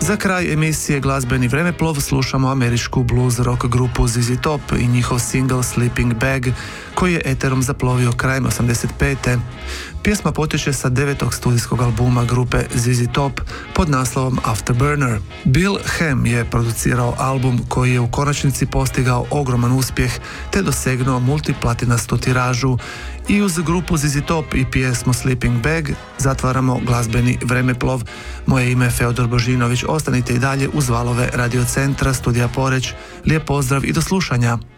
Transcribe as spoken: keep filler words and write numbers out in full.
Za kraj emisije Glazbeni vremeplov slušamo američku blues rock grupu Z Z Top i njihov single Sleeping Bag, koji je eterom zaplovio krajem osamdeset pete. Pjesma potječe sa devetog studijskog albuma grupe Z Z Top pod naslovom Afterburner. Bill Ham je producirao album koji je u konačnici postigao ogroman uspjeh te dosegnuo multiplatinastu tiražu, i uz grupu Z Z Top i pjesmu Sleeping Bag zatvaramo glazbeni vremeplov. Moje ime je Feodor Božinović, ostanite i dalje uz valove Radio Centra, studija Poreč. Lijep pozdrav i do slušanja.